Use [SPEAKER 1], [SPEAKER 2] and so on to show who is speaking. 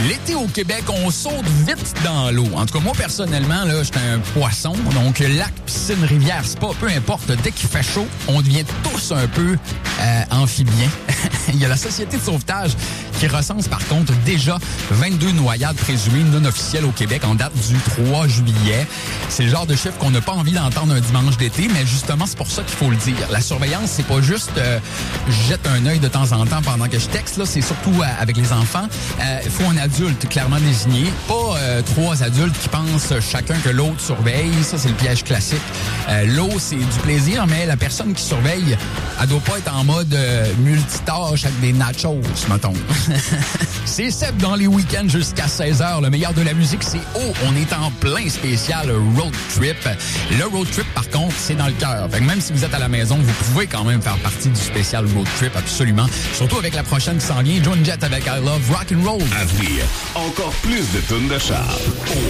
[SPEAKER 1] L'été au Québec, on saute vite dans l'eau. En tout cas, moi, personnellement, là, j'étais un poisson. Donc, lac, piscine, rivière, spa, peu importe. Dès qu'il fait chaud, on devient tous un peu amphibiens. Il y a la Société de sauvetage qui recense, par contre, déjà 22 noyades présumées non officielles au Québec en date du 3 juillet. C'est le genre de chiffre qu'on n'a pas envie d'entendre un dimanche d'été, mais justement, c'est pour ça qu'il faut le dire. La surveillance, c'est pas juste je jette un œil de temps en temps pendant que je texte, là, c'est surtout avec les enfants. Il faut un adulte clairement désigné, pas 3 adultes qui pensent chacun que l'autre surveille. Ça, c'est le piège classique. L'eau, c'est du plaisir, mais la personne qui surveille, elle doit pas être en mode multitâche avec des nachos, mettons. C'est Seb dans les week-ends jusqu'à 16h. Le meilleur de la musique, c'est on est en plein spécial road trip. Le road trip, par contre, c'est dans le cœur. Fait que même si vous êtes à la maison, vous pouvez quand même faire partie du spécial road trip, absolument. Surtout avec la prochaine qui s'en vient, Joan Jett avec I Love Rock and Roll.
[SPEAKER 2] À venir, encore plus de tunes de char.